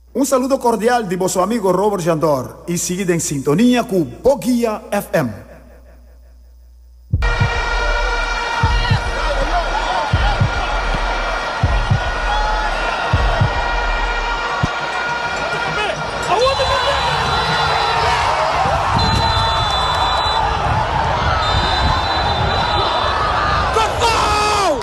Un saludo cordial de vuestro amigo Robert Jandor y seguid en sintonía con Boguía FM.